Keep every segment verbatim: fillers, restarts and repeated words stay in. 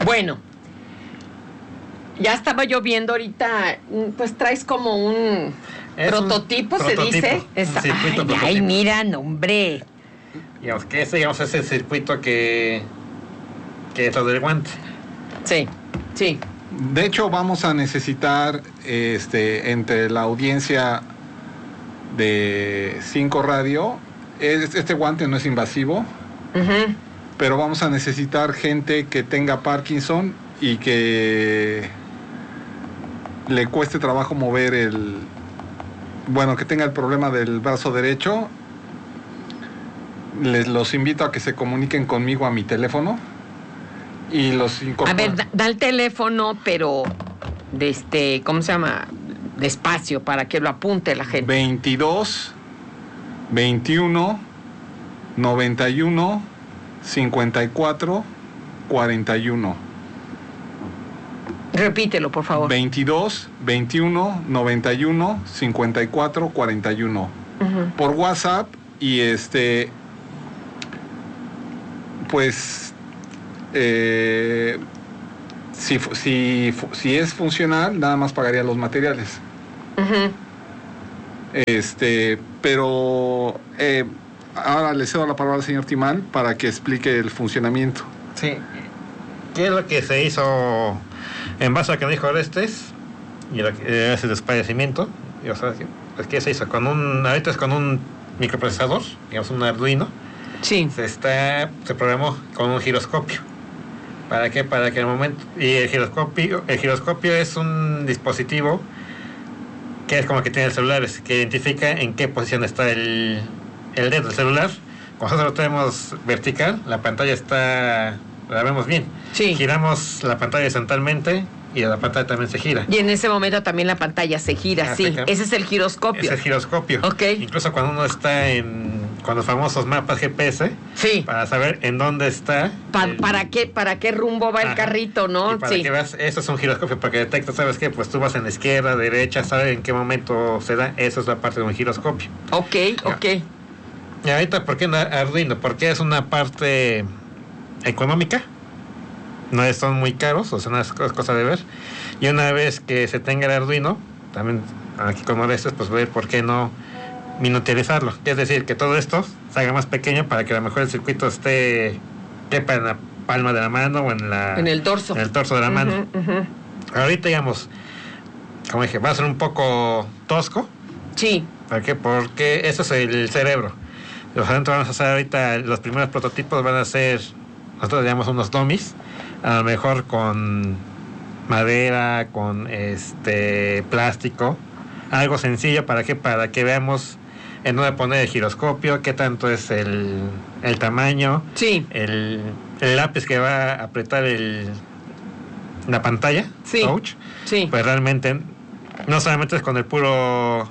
Bueno, ya estaba yo viendo ahorita, pues traes como un es prototipo, un se prototipo, dice. un Esa, ay, prototipo. ay, mira, hombre. Digamos que ese digamos, es el circuito que, que es lo del guante. Sí, sí. De hecho, vamos a necesitar este entre la audiencia de cinco Radio, este guante no es invasivo, Uh-huh. pero vamos a necesitar gente que tenga Parkinson y que le cueste trabajo mover el, bueno, que tenga el problema del brazo derecho. Les los invito a que se comuniquen conmigo a mi teléfono y los incorporo. A ver, da, da el teléfono, pero de este, ¿cómo se llama? Despacio, para que lo apunte la gente. veintidós, veintiuno, noventa y uno, cincuenta y cuatro, cuarenta y uno. Repítelo, por favor. veintidós, veintiuno, noventa y uno, cincuenta y cuatro, cuarenta y uno. Uh-huh. Por WhatsApp y este, pues, eh, si, si, si es funcional, nada más pagaría los materiales. Uh-huh. Este, pero eh, ahora le cedo la palabra al señor Timal para que explique el funcionamiento. Sí. ¿Qué es lo que se hizo en base a lo que dijo Orestes y lo que es el despadecimiento? O sea, es que se hizo con un, ahorita es con un microprocesador, digamos un Arduino. Sí. Se está, se programó con un giroscopio. ¿Para qué? Para que en el momento, y el giroscopio, el giroscopio es un dispositivo que es como que tiene el celular, es que identifica en qué posición está el, el dedo del celular. Cuando nosotros lo tenemos vertical, la pantalla está, la vemos bien. Sí. Giramos la pantalla horizontalmente y la pantalla también se gira. Y en ese momento también la pantalla se gira, Ah, sí. sí, claro. Ese es el giroscopio. Es el giroscopio. Ok. Incluso cuando uno está en, con los famosos mapas G P S, Sí. para saber en dónde está. Pa- el, ¿Para qué, para qué rumbo va el Ajá. carrito, no? Y para Sí. que veas, eso es un giroscopio, para que detecte, ¿sabes qué? Pues tú vas en la izquierda, derecha, sabes en qué momento se da. Eso es la parte de un giroscopio. Ok, ok. Y ahorita, ¿por qué Arduino? Porque es una parte económica. No son muy caros, o sea, no es cosa de ver. Y una vez que se tenga el Arduino, también aquí con Orestes, pues ver por qué no miniaturizarlo. Es decir, que todo esto se haga más pequeño para que a lo mejor el circuito esté quepa en la palma de la mano o en la En el dorso. en el torso de la mano. Uh-huh, uh-huh. Ahorita, digamos, como dije, va a ser un poco tosco. Sí. ¿Por qué? Porque eso es el cerebro. Los adentro vamos a hacer ahorita, los primeros prototipos van a ser, nosotros llamamos unos dummies, a lo mejor con madera, con este plástico, algo sencillo. ¿Para qué? Para que veamos en dónde poner el giroscopio, qué tanto es el, el tamaño, Sí. el, el lápiz que va a apretar el, la pantalla, Sí. touch, Sí. pues realmente no solamente es con el puro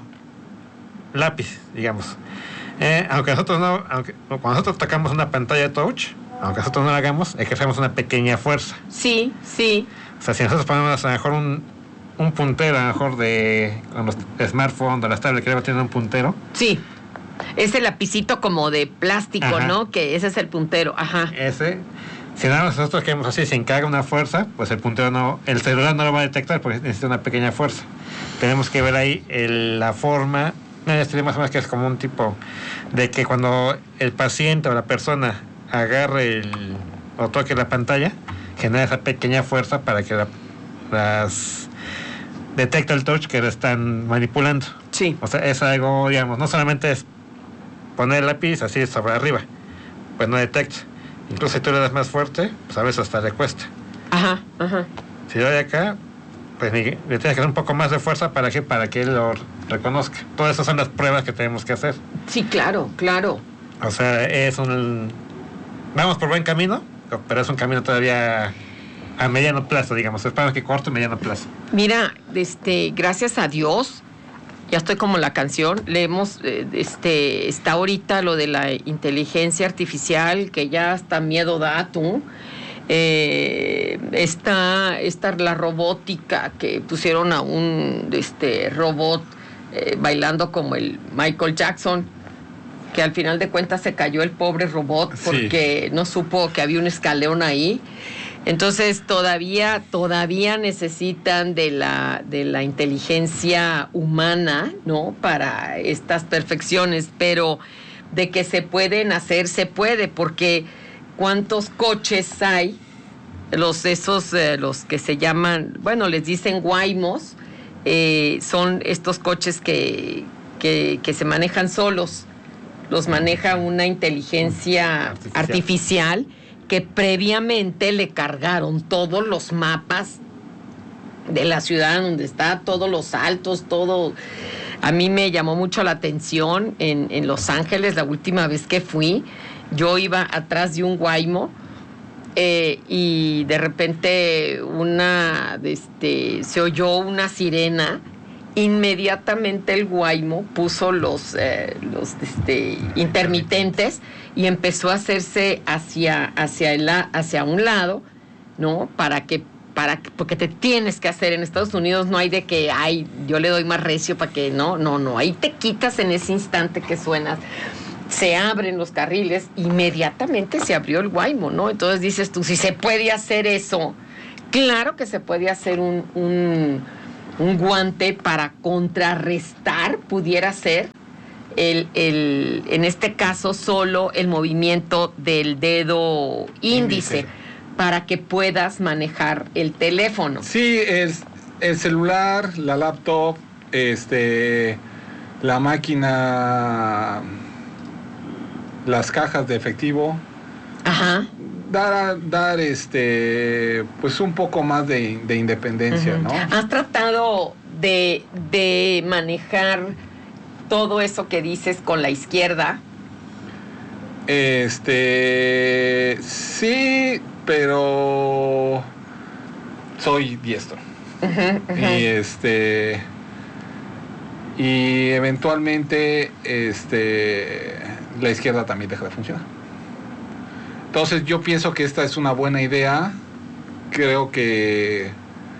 lápiz, digamos. Eh, aunque nosotros no, aunque cuando nosotros tocamos una pantalla touch, aunque nosotros no lo hagamos, ejercemos una pequeña fuerza. Sí, sí. O sea, si nosotros ponemos a lo mejor un, un puntero, a lo mejor de con los smartphones, de las tablets, que debe tener un puntero. Sí. Ese lapicito como de plástico, Ajá. ¿no? Que ese es el puntero. Ajá. Ese, si nada más nosotros queremos así, sin que haga una fuerza, pues el puntero no, el celular no lo va a detectar porque necesita una pequeña fuerza. Tenemos que ver ahí el, la forma. No, este más o menos que es como un tipo de que cuando el paciente o la persona agarre el, o toque la pantalla, genera esa pequeña fuerza para que la, las detecte el touch que lo están manipulando. Sí. O sea, es algo, digamos, no solamente es poner el lápiz así sobre arriba, pues no detecta. Incluso si tú le das más fuerte, pues a veces hasta le cuesta. Ajá, ajá. Si yo de acá, pues le tienes que dar un poco más de fuerza para que para que él lo reconozca. Todas esas son las pruebas que tenemos que hacer. Sí, claro, claro. O sea, es un... Vamos por buen camino, pero es un camino todavía a mediano plazo, digamos. Esperamos que corto y mediano plazo. Mira, este, gracias a Dios, ya estoy como la canción, leemos, eh, este, está ahorita lo de la inteligencia artificial, que ya hasta miedo da tú. Eh, está, está la robótica, que pusieron a un este robot eh, bailando como el Michael Jackson, que al final de cuentas se cayó el pobre robot porque sí. no supo que había un escalón ahí. Entonces todavía, todavía necesitan de la, de la inteligencia humana, ¿no? Para estas perfecciones, pero de que se pueden hacer, se puede, porque ¿cuántos coches hay? Los esos, eh, los que se llaman, bueno, les dicen Waymos, eh, son estos coches que, que, que se manejan solos, los maneja una inteligencia artificial. artificial que previamente le cargaron todos los mapas de la ciudad donde está, todos los altos, todo. A mí me llamó mucho la atención en, en Los Ángeles, la última vez que fui, yo iba atrás de un Waymo eh, y de repente una, este, se oyó una sirena. Inmediatamente el Waymo puso los, eh, los este, intermitentes y empezó a hacerse hacia, hacia, el, hacia un lado, ¿no? Para que, para, porque te tienes que hacer. En Estados Unidos no hay de que, ay, yo le doy más recio para que, no, no, no. Ahí te quitas en ese instante que suenas. Se abren los carriles, inmediatamente se abrió el Waymo, ¿no? Entonces dices tú, si se puede hacer eso, claro que se puede hacer un... un un guante para contrarrestar, pudiera ser, el, el, en este caso solo el movimiento del dedo índice, índice. Para que puedas manejar el teléfono. Sí, el, el celular, la laptop, este, la máquina, las cajas de efectivo. Ajá. Dar, dar este, pues un poco más de, de independencia, uh-huh. ¿no? ¿Has tratado de, de manejar todo eso que dices con la izquierda? Este, sí, pero soy diestro. Uh-huh, uh-huh. Y este, y eventualmente, este, la izquierda también deja de funcionar. Entonces yo pienso que esta es una buena idea. Creo que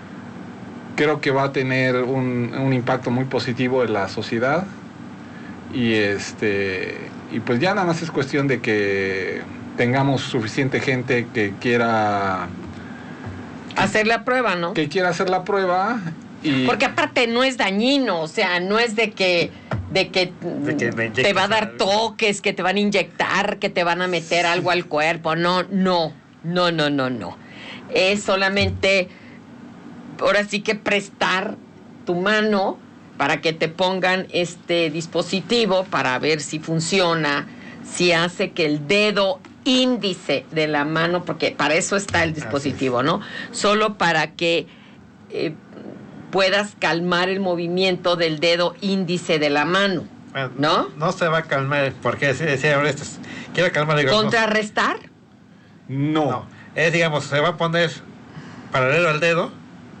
creo que va a tener un, un impacto muy positivo en la sociedad. Y este y pues ya nada más es cuestión de que tengamos suficiente gente que quiera hacer la prueba, ¿no? Que quiera hacer la prueba. Y porque aparte no es dañino, o sea, no es de que de que, de que te va a dar toques, que te van a inyectar, que te van a meter algo al cuerpo. No, no, no, no, no, no. Es solamente, ahora sí que prestar tu mano para que te pongan este dispositivo para ver si funciona, si hace que el dedo índice de la mano, porque para eso está el dispositivo, ¿no? Solo para que eh, puedas calmar el movimiento del dedo índice de la mano, bueno, ¿no? No se va a calmar, porque decía Orestes, quiero calmar... Digo, ¿contrarrestar? No. no. Es, digamos, se va a poner paralelo al dedo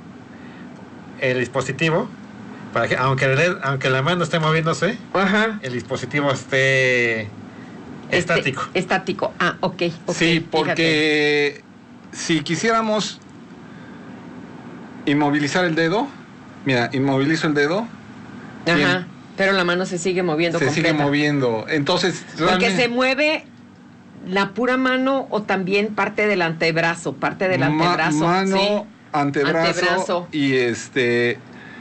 el dispositivo, para que, aunque, el dedo, aunque la mano esté moviéndose, ajá, el dispositivo esté estático. Este, estático, ah, ok. okay sí, porque fíjate. Si quisiéramos inmovilizar el dedo, mira, inmovilizo el dedo. Ajá, bien, pero la mano se sigue moviendo. Se completa. sigue moviendo. Entonces, porque realmente, se mueve la pura mano o también parte del antebrazo, parte del antebrazo. Ma- mano, ¿sí? antebrazo, antebrazo. Y este...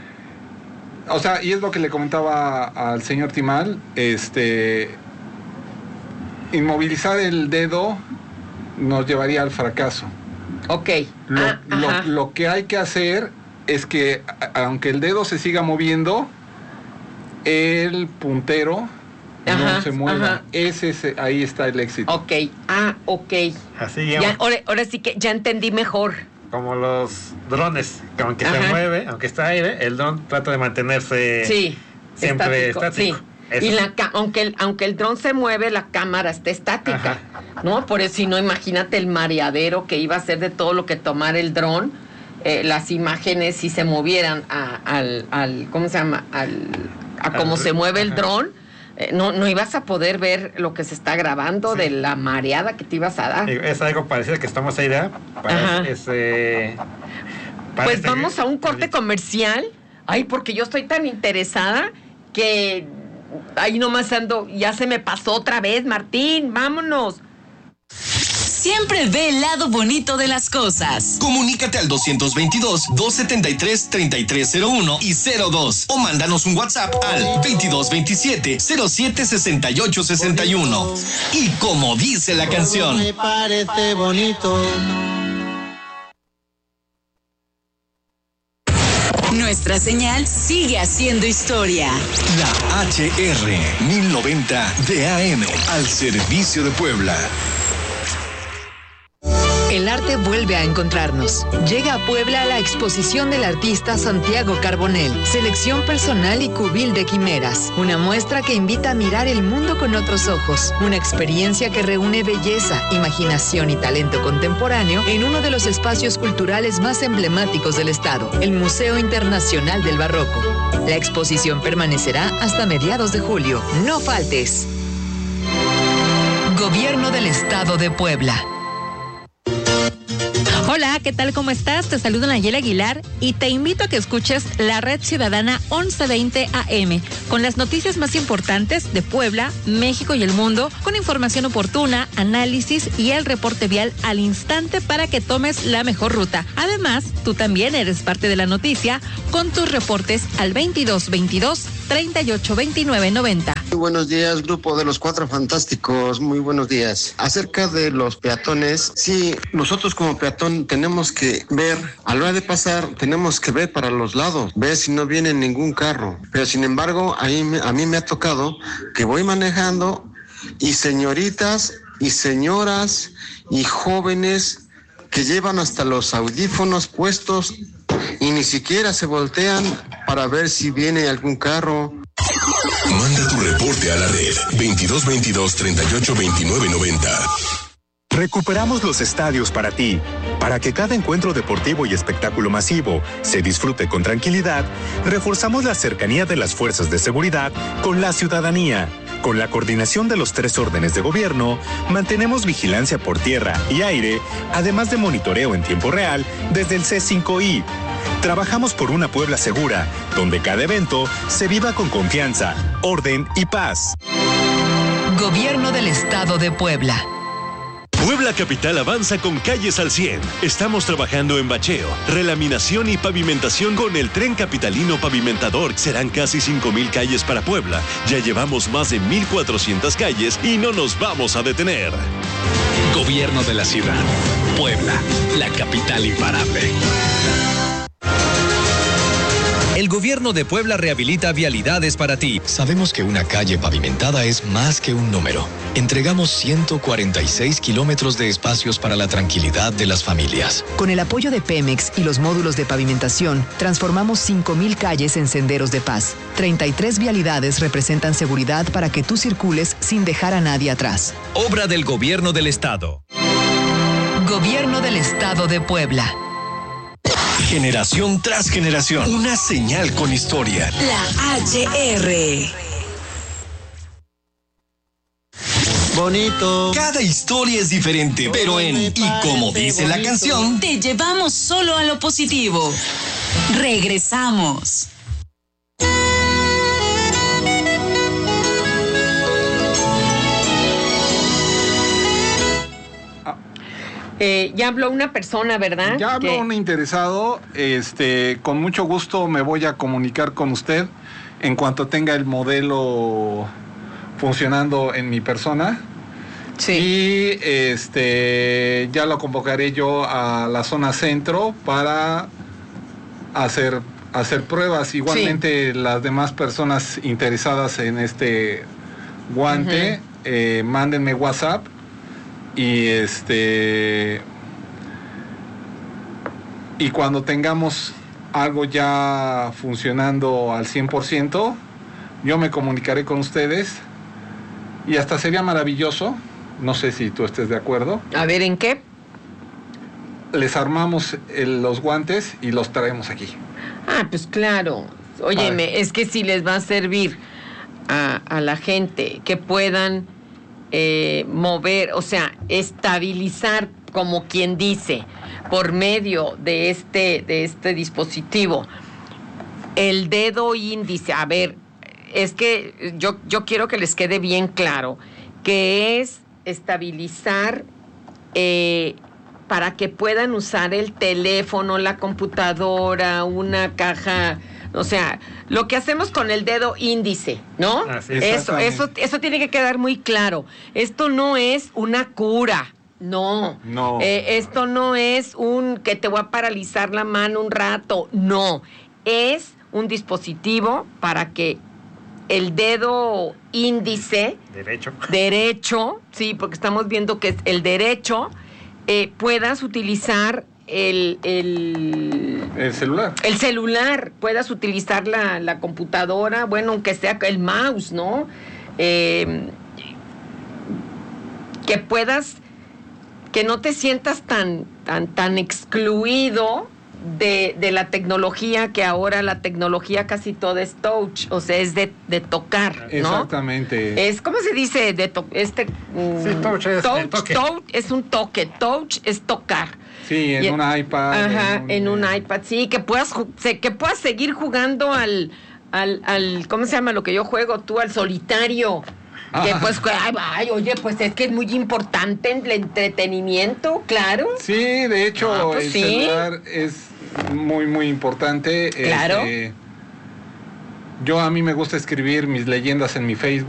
O sea, y es lo que le comentaba al señor Timal, este... Inmovilizar el dedo nos llevaría al fracaso. Ok. Lo, ah, lo, lo que hay que hacer es que, aunque el dedo se siga moviendo, el puntero ajá, no se mueva. Ajá. Ese es, ahí está el éxito. Ok. Ah, ok. Así ya, ahora, ahora sí que ya entendí mejor. Como los drones, que aunque ajá, se mueve, aunque está aire, el dron trata de mantenerse sí, siempre estático. estático. Sí. Eso. Y la aunque el, aunque el dron se mueve, la cámara está estática, ajá, ¿no? Por eso, si no, imagínate el mareadero que iba a ser de todo lo que tomara el dron, eh, las imágenes si se movieran a, al, al, ¿cómo se llama? Al, a cómo se mueve el dron, eh, no, no ibas a poder ver lo que se está grabando, sí, de la mareada que te ibas a dar. Es algo parecido que estamos ahí ya para ese... Para pues este, vamos a un corte comercial. Ay, porque yo estoy tan interesada que... Ahí nomás ando, ya se me pasó otra vez, Martín, vámonos. siempre ve el lado bonito de las cosas. Comunícate al doscientos veintidós, doscientos setenta y tres, treinta y tres cero uno y cero dos o mándanos un WhatsApp al veintidós veintisiete, cero siete sesenta y ocho sesenta y uno. Y como dice la canción, me parece bonito. Nuestra señal sigue haciendo historia. la H R mil noventa de A M al servicio de Puebla. El arte vuelve a encontrarnos. Llega a Puebla la exposición del artista Santiago Carbonell, selección personal y cubil de quimeras. Una muestra que invita a mirar el mundo con otros ojos. Una experiencia que reúne belleza, imaginación y talento contemporáneo en uno de los espacios culturales más emblemáticos del estado, el Museo Internacional del Barroco. La exposición permanecerá hasta mediados de julio. No faltes. Gobierno del Estado de Puebla. Hola, ¿qué tal? ¿Cómo estás? Te saluda Nayeli Aguilar y te invito a que escuches la Red Ciudadana once veinte A M con las noticias más importantes de Puebla, México y el mundo, con información oportuna, análisis y el reporte vial al instante para que tomes la mejor ruta. Además, tú también eres parte de la noticia con tus reportes al veintidós veintidós, treinta y ocho veintinueve noventa. Muy buenos días, grupo de los Cuatro Fantásticos, muy buenos días. Acerca de los peatones, sí, nosotros como peatón tenemos que ver, a la hora de pasar, tenemos que ver para los lados, ver si no viene ningún carro. Pero sin embargo, ahí me, a mí me ha tocado que voy manejando y señoritas y señoras y jóvenes que llevan hasta los audífonos puestos y ni siquiera se voltean para ver si viene algún carro. Manda tu reporte a la red veintidós veintidós, treinta y ocho veintinueve noventa. Recuperamos los estadios para ti. Para que cada encuentro deportivo y espectáculo masivo se disfrute con tranquilidad, reforzamos la cercanía de las fuerzas de seguridad con la ciudadanía. Con la coordinación de los tres órdenes de gobierno, mantenemos vigilancia por tierra y aire, además de monitoreo en tiempo real desde el C cinco I. Trabajamos por una Puebla segura, donde cada evento se viva con confianza, orden y paz. Gobierno del Estado de Puebla. Puebla Capital avanza con calles al cien. Estamos trabajando en bacheo, relaminación y pavimentación con el Tren Capitalino Pavimentador. Serán casi cinco mil calles para Puebla. Ya llevamos más de mil cuatrocientas calles y no nos vamos a detener. Gobierno de la ciudad. Puebla, la capital imparable. El gobierno de Puebla rehabilita vialidades para ti. Sabemos que una calle pavimentada es más que un número. Entregamos ciento cuarenta y seis kilómetros de espacios para la tranquilidad de las familias. Con el apoyo de Pemex y los módulos de pavimentación, transformamos cinco mil calles en senderos de paz. treinta y tres vialidades representan seguridad para que tú circules sin dejar a nadie atrás. Obra del Gobierno del Estado. Gobierno del Estado de Puebla. Generación tras generación, una señal con historia. La H R. Bonito. Cada historia es diferente, pero en Y como dice la canción, te llevamos solo a lo positivo. Regresamos. Eh, ya habló una persona, ¿verdad? Ya habló que... un interesado. Este, con mucho gusto me voy a comunicar con usted en cuanto tenga el modelo funcionando en mi persona. Sí. Y este, ya lo convocaré yo a la zona centro para hacer, hacer pruebas. Igualmente, sí, las demás personas interesadas en este guante, uh-huh. eh, mándenme WhatsApp. Y este y cuando tengamos algo ya funcionando al cien por ciento, yo me comunicaré con ustedes y hasta sería maravilloso, no sé si tú estés de acuerdo. A ver, ¿en qué? Les armamos el, los guantes y los traemos aquí. Ah, pues claro. Óyeme, es que si les va a servir a, a la gente que puedan Eh, mover, o sea, estabilizar, como quien dice, por medio de este, de este dispositivo, el dedo índice. A ver, es que yo, yo quiero que les quede bien claro que es estabilizar eh, para que puedan usar el teléfono, la computadora, una caja, o sea, lo que hacemos con el dedo índice, ¿no? Así es. Eso, eso, eso tiene que quedar muy claro. Esto no es una cura. No, no. Eh, esto no es un que te voy a paralizar la mano un rato, no, es un dispositivo para que el dedo índice derecho, derecho, sí, porque estamos viendo que es el derecho, eh, puedas utilizar el, el, el celular, el celular, puedas utilizar la, la computadora, bueno, aunque sea el mouse, ¿no? Eh, que puedas que no te sientas tan, tan, tan excluido de, de la tecnología, que ahora la tecnología casi toda es touch, o sea, es de, de tocar, ¿no? Exactamente. Es, ¿cómo se dice? De to, este, um, sí, touch es touch, el toque. touch es un toque, touch es tocar. Sí, en y, un iPad. Ajá, en un, en un iPad, sí, que puedas, que puedas seguir jugando al, al, al, ¿cómo se llama lo que yo juego tú? Al solitario. Que pues, ay, ay, oye, pues es que es muy importante el entretenimiento, claro. Sí, de hecho, ah, pues el sí. celular es muy, muy importante. Claro. Este, yo a mí me gusta escribir mis leyendas en mi Facebook.